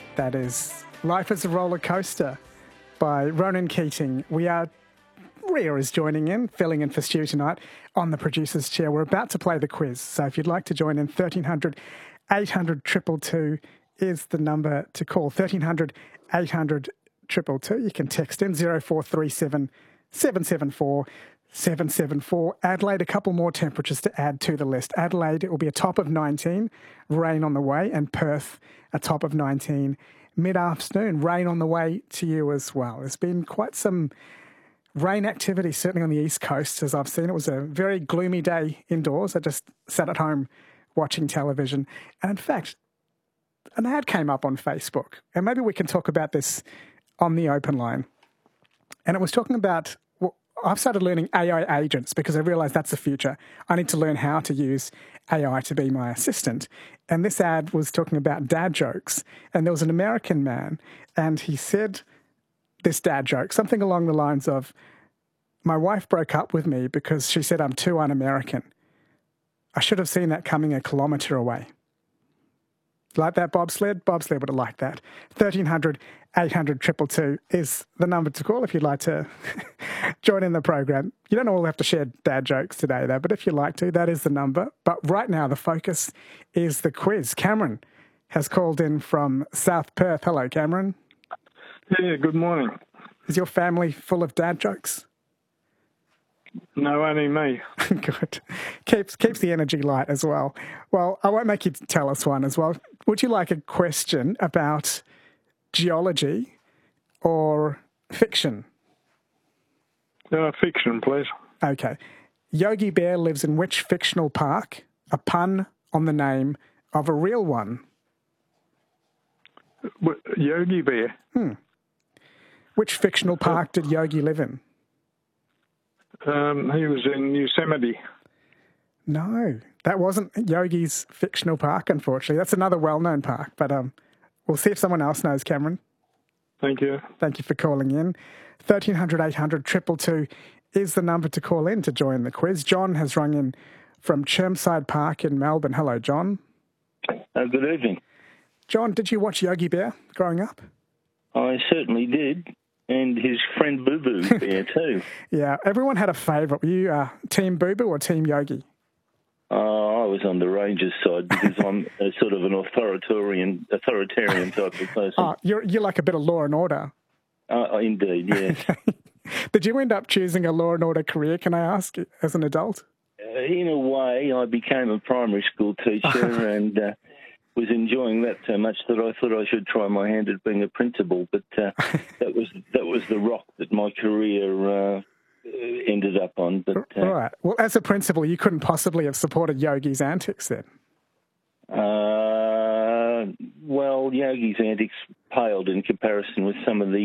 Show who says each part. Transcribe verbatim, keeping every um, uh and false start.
Speaker 1: That is Life is a Roller Coaster by Ronan Keating. We are, Ria is joining in, filling in for Stu tonight on the producer's chair. We're about to play the quiz. So if you'd like to join in, thirteen hundred, eight hundred, two two two is the number to call. thirteen hundred, eight hundred, two two two. You can text in zero four three seven, seven seven four, seven seven four. Adelaide, a couple more temperatures to add to the list. Adelaide, it will be a top of nineteen, rain on the way, and Perth, a top of nineteen, mid-afternoon, rain on the way to you as well. There's been quite some rain activity, certainly on the East Coast, as I've seen. It was a very gloomy day indoors. I just sat at home watching television. And in fact, an ad came up on Facebook, and maybe we can talk about this on the open line. And it was talking about, well, I've started learning A I agents because I realised that's the future. I need to learn how to use A I to be my assistant. And this ad was talking about dad jokes. And there was an American man, and he said this dad joke, something along the lines of, my wife broke up with me because she said I'm too un-American. I should have seen that coming a kilometre away. Like that, bobsled? Bobsled would have liked that. thirteen hundred, eight hundred, two two two is the number to call if you'd like to join in the program. You don't all have to share dad jokes today, though, but if you'd like to, that is the number. But right now, the focus is the quiz. Cameron has called in from South Perth. Hello, Cameron.
Speaker 2: Yeah, good morning.
Speaker 1: Is your family full of dad jokes?
Speaker 2: No, only me.
Speaker 1: Good. Keeps keeps the energy light as well. Well, I won't make you tell us one as well. Would you like a question about geology or fiction?
Speaker 2: Uh, fiction, please.
Speaker 1: Okay. Yogi Bear lives in which fictional park? A pun on the name of a real one.
Speaker 2: W- Yogi Bear?
Speaker 1: Hmm. Which fictional park did Yogi live in?
Speaker 2: Um, he was in Yosemite.
Speaker 1: No, that wasn't Yogi's fictional park, unfortunately. That's another well-known park, but um, we'll see if someone else knows, Cameron.
Speaker 2: Thank you.
Speaker 1: Thank you for calling in. thirteen hundred, eight hundred, two two two is the number to call in to join the quiz. John has rung in from Chermside Park in Melbourne. Hello, John.
Speaker 3: Uh, good evening.
Speaker 1: John, did you watch Yogi Bear growing up?
Speaker 3: I certainly did, and his friend Boo Boo Bear too.
Speaker 1: Yeah, everyone had a favourite. Were you uh, Team Boo Boo or Team Yogi?
Speaker 3: Uh, I was on the Rangers side because I'm a sort of an authoritarian, authoritarian type of person.
Speaker 1: Oh, you're you're like a bit of Law and Order.
Speaker 3: Uh, indeed, yes.
Speaker 1: Did you end up choosing a Law and Order career, can I ask, as an adult?
Speaker 3: Uh, in a way, I became a primary school teacher and uh, was enjoying that so much that I thought I should try my hand at being a principal. But uh, that was that was the rock that my career uh, ended up on. But uh,
Speaker 1: all right. Well, as a principal, you couldn't possibly have supported Yogi's antics then.
Speaker 3: Uh, well, Yogi's antics paled in comparison with some of the